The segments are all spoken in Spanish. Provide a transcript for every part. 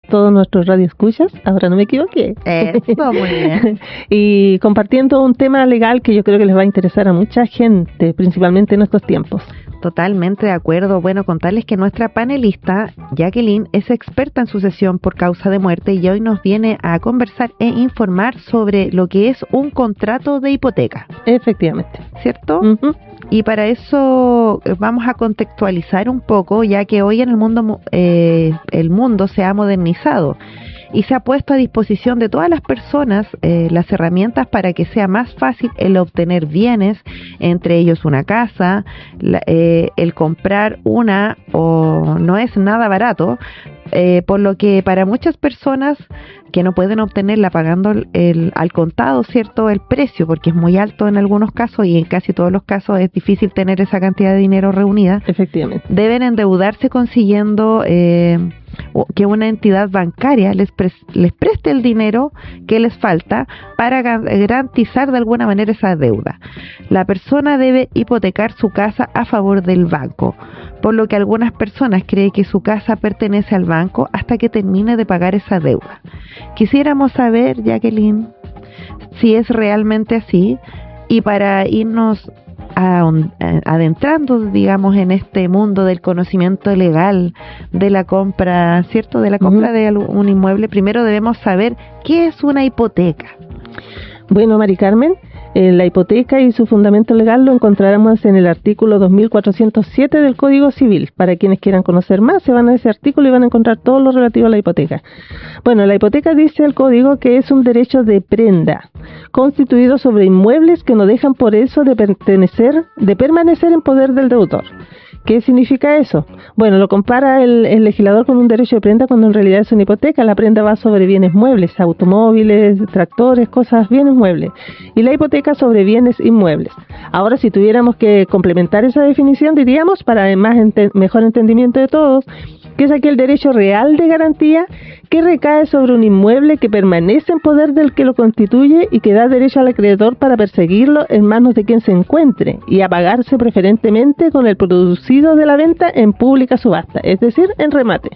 todos nuestros radioescuchas, ahora no me equivoqué. Eso, muy bien. Y compartiendo un tema legal que yo creo que les va a interesar a mucha gente, principalmente en estos tiempos. Totalmente de acuerdo. Bueno, contarles que nuestra panelista, Jacqueline, es experta en sucesión por causa de muerte y hoy nos viene a conversar e informar sobre lo que es un contrato de hipoteca. Efectivamente. ¿Cierto? Uh-huh. Y para eso vamos a contextualizar un poco, ya que hoy en el mundo se ha modernizado y se ha puesto a disposición de todas las personas las herramientas para que sea más fácil el obtener bienes, entre ellos una casa, el comprar una o no es nada barato, por lo que para muchas personas que no pueden obtenerla pagando al contado, ¿cierto?, el precio, porque es muy alto en algunos casos y en casi todos los casos es difícil tener esa cantidad de dinero reunida. Efectivamente. Deben endeudarse consiguiendo que una entidad bancaria les preste el dinero que les falta para garantizar de alguna manera esa deuda. La persona debe hipotecar su casa a favor del banco, por lo que algunas personas creen que su casa pertenece al banco hasta que termine de pagar esa deuda. Quisiéramos saber, Jacqueline, si es realmente así, y para irnos adentrando, digamos, en este mundo del conocimiento legal de la compra, ¿cierto?, de la compra de un inmueble, primero debemos saber qué es una hipoteca. Bueno, Mari Carmen, la hipoteca y su fundamento legal lo encontraremos en el artículo 2407 del Código Civil. Para quienes quieran conocer más, se van a ese artículo y van a encontrar todo lo relativo a la hipoteca. Bueno, la hipoteca dice el Código que es un derecho de prenda, constituido sobre inmuebles que no dejan por eso de permanecer en poder del deudor. ¿Qué significa eso? Bueno, lo compara el legislador con un derecho de prenda cuando en realidad es una hipoteca. La prenda va sobre bienes muebles, automóviles, tractores, bienes muebles. Y la hipoteca sobre bienes inmuebles. Ahora, si tuviéramos que complementar esa definición, diríamos, para mejor entendimiento de todos, que es aquel derecho real de garantía que recae sobre un inmueble que permanece en poder del que lo constituye y que da derecho al acreedor para perseguirlo en manos de quien se encuentre y a pagarse preferentemente con el producido de la venta en pública subasta, es decir, en remate.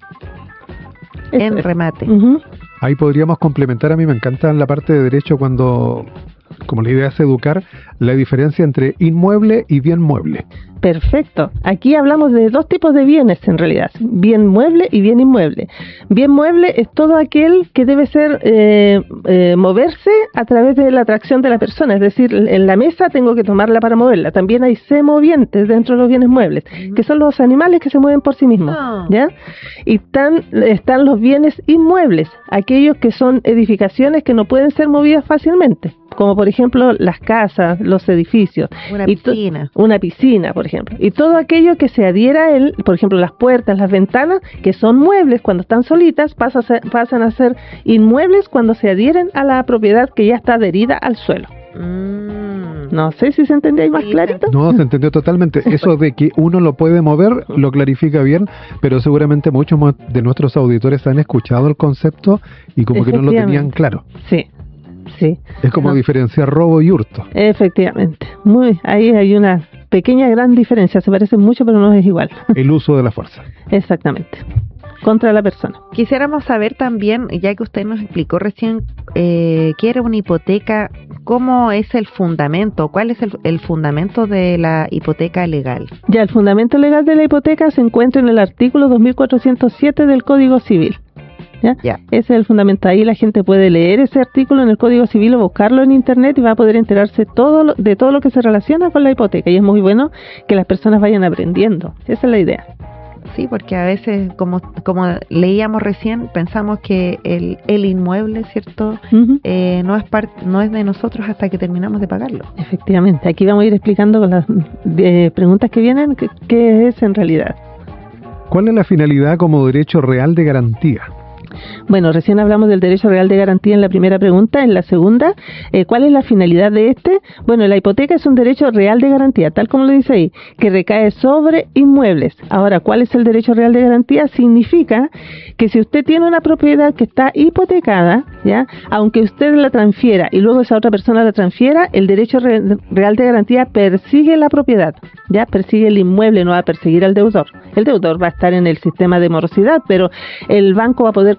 En remate. Uh-huh. Ahí podríamos complementar, a mí me encanta la parte de derecho cuando, como la idea es educar, la diferencia entre inmueble y bien mueble. Perfecto. Aquí hablamos de dos tipos de bienes en realidad, bien mueble y bien inmueble. Bien mueble es todo aquel que debe ser moverse a través de la atracción de la persona, es decir, en la mesa tengo que tomarla para moverla. También hay semovientes dentro de los bienes muebles, que son los animales que se mueven por sí mismos, ¿ya? Y están los bienes inmuebles, aquellos que son edificaciones que no pueden ser movidas fácilmente, como por ejemplo las casas, los edificios. Una piscina, por ejemplo. Y todo aquello que se adhiera a él, por ejemplo las puertas, las ventanas, que son muebles cuando están solitas, pasan a ser inmuebles cuando se adhieren a la propiedad que ya está adherida al suelo. No sé si se entendió ahí más clarito. No, se entendió totalmente. Eso de que uno lo puede mover, lo clarifica bien, pero seguramente muchos de nuestros auditores han escuchado el concepto y como que no lo tenían claro. Sí. Es como diferenciar robo y hurto. Efectivamente. Ahí hay una gran diferencia. Se parecen mucho, pero no es igual. El uso de la fuerza. Exactamente. Contra la persona. Quisiéramos saber también, ya que usted nos explicó recién que era una hipoteca, ¿cómo es el fundamento? ¿Cuál es el fundamento de la hipoteca legal? Ya, el fundamento legal de la hipoteca se encuentra en el artículo 2407 del Código Civil. ¿Ya? Ese es el fundamento. Ahí la gente puede leer ese artículo en el Código Civil o buscarlo en internet y va a poder enterarse de todo lo que se relaciona con la hipoteca, y es muy bueno que las personas vayan aprendiendo. Esa es la idea. Sí, porque a veces, como leíamos recién, pensamos que el inmueble, ¿cierto? Uh-huh. No es de nosotros hasta que terminamos de pagarlo. Efectivamente. Aquí vamos a ir explicando con las preguntas que vienen qué es en realidad. ¿Cuál es la finalidad como derecho real de garantía? Bueno, recién hablamos del derecho real de garantía en la primera pregunta. En la segunda, ¿cuál es la finalidad de este? Bueno, la hipoteca es un derecho real de garantía, tal como lo dice ahí, que recae sobre inmuebles. Ahora, ¿cuál es el derecho real de garantía? Significa que si usted tiene una propiedad que está hipotecada, ¿ya? Aunque usted la transfiera y luego esa otra persona la transfiera, el derecho real de garantía persigue la propiedad, ¿ya? Persigue el inmueble, no va a perseguir al deudor. El deudor va a estar en el sistema de morosidad, pero el banco va a poder